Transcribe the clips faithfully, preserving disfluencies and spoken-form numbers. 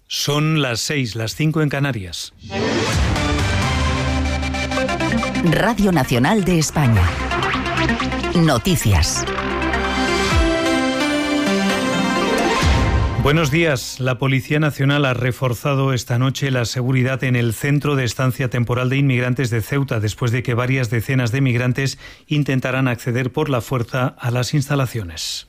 Son las seis, las cinco en Canarias. Radio Nacional de España. Noticias. Buenos días. La Policía Nacional ha reforzado esta noche la seguridad en el Centro de Estancia Temporal de Inmigrantes de Ceuta, después de que varias decenas de migrantes intentaran acceder por la fuerza a las instalaciones.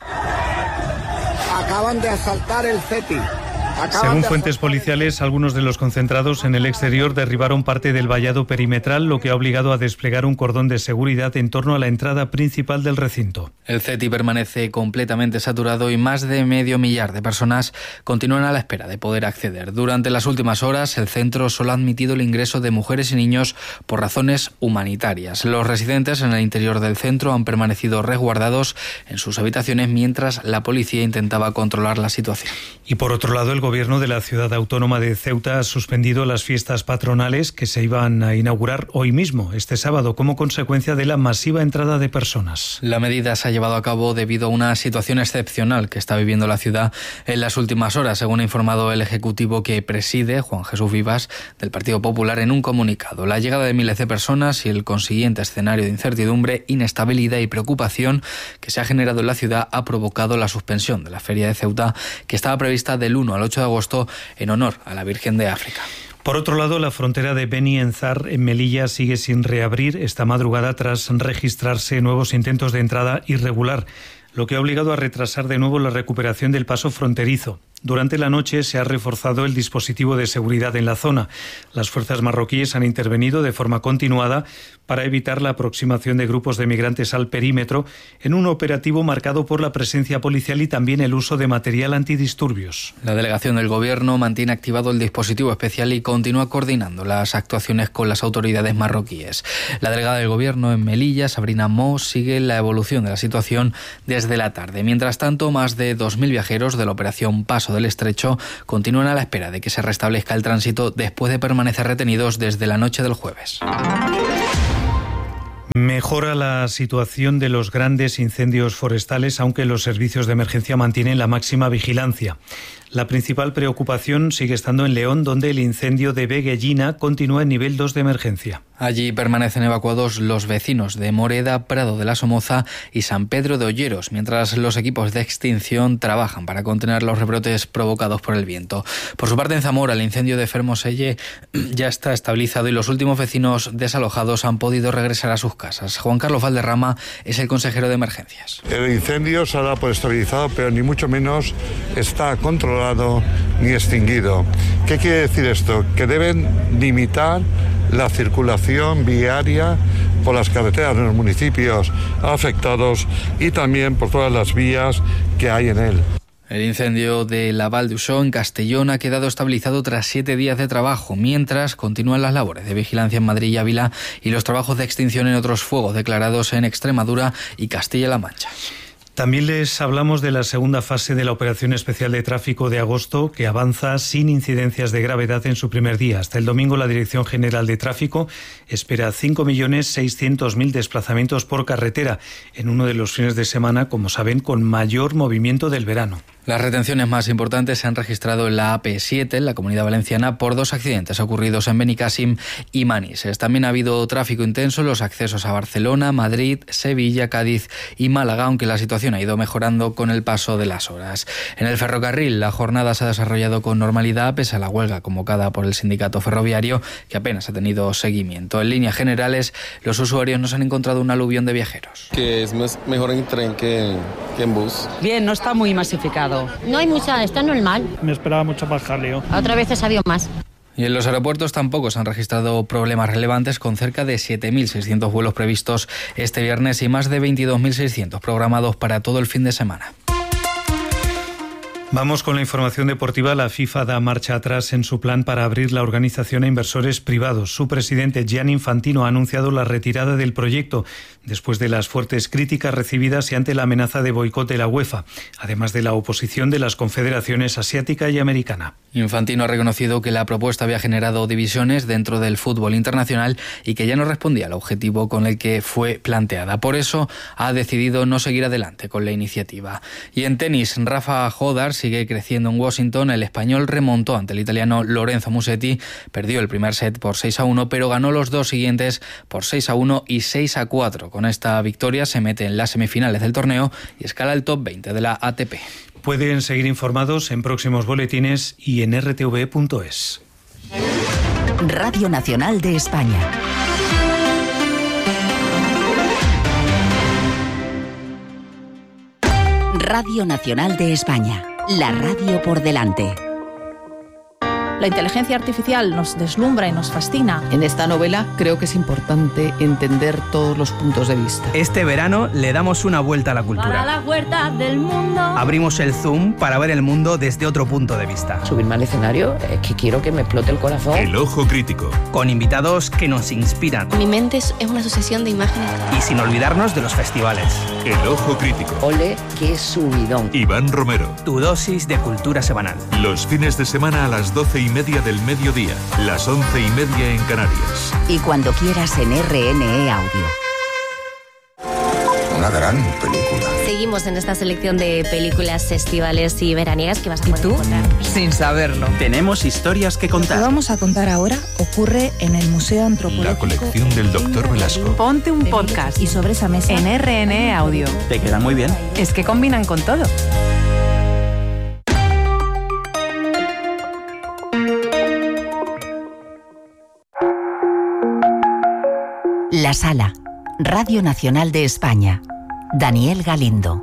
Acaban de asaltar el CETI. Según fuentes policiales, algunos de los concentrados en el exterior derribaron parte del vallado perimetral, lo que ha obligado a desplegar un cordón de seguridad en torno a la entrada principal del recinto. El CETI permanece completamente saturado y más de medio millar de personas continúan a la espera de poder acceder. Durante las últimas horas, el centro solo ha admitido el ingreso de mujeres y niños por razones humanitarias. Los residentes en el interior del centro han permanecido resguardados en sus habitaciones mientras la policía intentaba controlar la situación. Y por otro lado, el El Gobierno de la Ciudad Autónoma de Ceuta ha suspendido las fiestas patronales que se iban a inaugurar hoy mismo, este sábado, como consecuencia de la masiva entrada de personas. La medida se ha llevado a cabo debido a una situación excepcional que está viviendo la ciudad en las últimas horas, según ha informado el Ejecutivo que preside, Juan Jesús Vivas, del Partido Popular, en un comunicado. La llegada de miles de personas y el consiguiente escenario de incertidumbre, inestabilidad y preocupación que se ha generado en la ciudad ha provocado la suspensión de la Feria de Ceuta, que estaba prevista del uno al ocho de agosto en honor a la Virgen de África. Por otro lado, la frontera de Beni Enzar en Melilla sigue sin reabrir esta madrugada tras registrarse nuevos intentos de entrada irregular, lo que ha obligado a retrasar de nuevo la recuperación del paso fronterizo. Durante la noche se ha reforzado el dispositivo de seguridad en la zona. Las fuerzas marroquíes han intervenido de forma continuada para evitar la aproximación de grupos de migrantes al perímetro en un operativo marcado por la presencia policial y también el uso de material antidisturbios. La delegación del Gobierno mantiene activado el dispositivo especial y continúa coordinando las actuaciones con las autoridades marroquíes. La delegada del Gobierno en Melilla, Sabrina Mo, sigue la evolución de la situación desde la tarde. Mientras tanto, más de dos mil viajeros de la operación Paso del Estrecho continúan a la espera de que se restablezca el tránsito después de permanecer retenidos desde la noche del jueves. Mejora la situación de los grandes incendios forestales, aunque los servicios de emergencia mantienen la máxima vigilancia. La principal preocupación sigue estando en León, donde el incendio de Veguellina continúa en nivel dos de emergencia. Allí permanecen evacuados los vecinos de Moreda, Prado de la Somoza y San Pedro de Olleros, mientras los equipos de extinción trabajan para contener los rebrotes provocados por el viento. Por su parte, en Zamora, el incendio de Fermoselle ya está estabilizado y los últimos vecinos desalojados han podido regresar a sus casas. Juan Carlos Valderrama es el consejero de emergencias. El incendio se ha dado por estabilizado, pero ni mucho menos está controlado ni extinguido. ¿Qué quiere decir esto? Que deben limitar la circulación viaria por las carreteras de los municipios afectados y también por todas las vías que hay en él. El incendio de la Val d'Uixó en Castellón ha quedado estabilizado tras siete días de trabajo, mientras continúan las labores de vigilancia en Madrid y Ávila y los trabajos de extinción en otros fuegos declarados en Extremadura y Castilla-La Mancha. También les hablamos de la segunda fase de la Operación Especial de Tráfico de agosto, que avanza sin incidencias de gravedad en su primer día. Hasta el domingo, la Dirección General de Tráfico espera cinco millones seiscientos mil desplazamientos por carretera, en uno de los fines de semana, como saben, con mayor movimiento del verano. Las retenciones más importantes se han registrado en la A P siete, en la Comunidad Valenciana, por dos accidentes ocurridos en Benicàssim y Manises. También ha habido tráfico intenso en los accesos a Barcelona, Madrid, Sevilla, Cádiz y Málaga, aunque la situación ha ido mejorando con el paso de las horas. En el ferrocarril, la jornada se ha desarrollado con normalidad, pese a la huelga convocada por el sindicato ferroviario, que apenas ha tenido seguimiento. En líneas generales, los usuarios no se han encontrado un aluvión de viajeros. Que es mejor en tren que, que en bus. Bien, no está muy masificado. No hay mucha, está normal. Me esperaba mucho más jaleo. Otras veces ha habido más. Y en los aeropuertos tampoco se han registrado problemas relevantes, con cerca de siete mil seiscientos vuelos previstos este viernes y más de veintidós mil seiscientos programados para todo el fin de semana. Vamos con la información deportiva. La FIFA da marcha atrás en su plan para abrir la organización a inversores privados. Su presidente, Gianni Infantino, ha anunciado la retirada del proyecto después de las fuertes críticas recibidas y ante la amenaza de boicot de la UEFA, además de la oposición de las confederaciones asiática y americana. Infantino ha reconocido que la propuesta había generado divisiones dentro del fútbol internacional y que ya no respondía al objetivo con el que fue planteada. Por eso ha decidido no seguir adelante con la iniciativa. Y en tenis, Rafa Jodar sigue creciendo en Washington. El español remontó ante el italiano Lorenzo Musetti, perdió el primer set por seis a uno, pero ganó los dos siguientes por seis a uno y seis a cuatro. Con esta victoria se mete en las semifinales del torneo y escala el top veinte de la A T P. Pueden seguir informados en próximos boletines y en r t v punto es. Radio Nacional de España. Radio Nacional de España. La radio por delante. La inteligencia artificial nos deslumbra y nos fascina. En esta novela creo que es importante entender todos los puntos de vista. Este verano le damos una vuelta a la cultura. Para las huertas del mundo. Abrimos el Zoom para ver el mundo desde otro punto de vista. Subirme al escenario es que quiero que me explote el corazón. El Ojo Crítico. Con invitados que nos inspiran. Mi mente es una sucesión de imágenes. Y sin olvidarnos de los festivales. El Ojo Crítico. Ole, qué subidón. Iván Romero. Tu dosis de cultura semanal. Los fines de semana a las doce y media del mediodía, las once y media en Canarias. Y cuando quieras en R N E Audio. Una gran película. Seguimos en esta selección de películas estivales y veraniegas que vas a poder ¿Y tú? encontrar. Sin saberlo. Tenemos historias que contar. Lo que vamos a contar ahora ocurre en el Museo Antropológico. La colección del doctor Velasco. Ponte un podcast y sobre esa mesa en R N E Audio. Te quedan muy bien. Es que combinan con todo. La Sala. Radio Nacional de España. Daniel Galindo.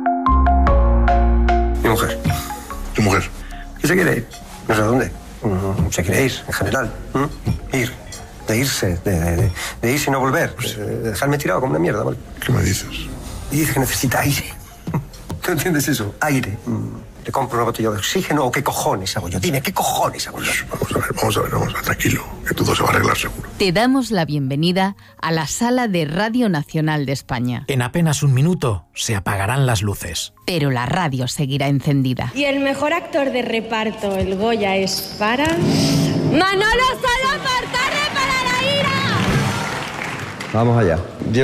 Mi mujer. ¿Tu mujer? ¿Y se quiere ir? No sé a dónde. Se quiere ir, en general. ¿Mm? Ir. De irse. De, de, de irse y no volver. Pues, de dejarme tirado como una mierda, ¿vale? ¿Qué me dices? Y dice que necesita aire. ¿Tú entiendes eso? Aire. ¿Le compro una botella de oxígeno o qué cojones hago yo? Dime, ¿qué cojones hago yo? Vamos a ver, vamos a ver, vamos a ver, tranquilo, que todo se va a arreglar seguro. Te damos la bienvenida a la sala de Radio Nacional de España. En apenas un minuto se apagarán las luces. Pero la radio seguirá encendida. Y el mejor actor de reparto, el Goya, es para... ¡Manolo Salazar, para la ira! Vamos allá.